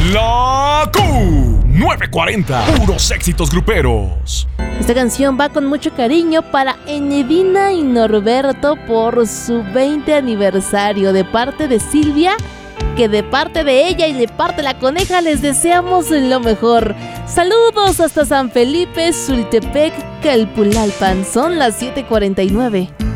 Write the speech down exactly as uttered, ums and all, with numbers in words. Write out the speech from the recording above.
La Q novecientos cuarenta, puros éxitos gruperos. Esta canción va con mucho cariño para Enedina y Norberto por su veinte aniversario, de parte de Silvia, que de parte de ella y de parte de la coneja les deseamos lo mejor. Saludos hasta San Felipe, Sultepec, Calpulalpan. Son las siete cuarenta y nueve.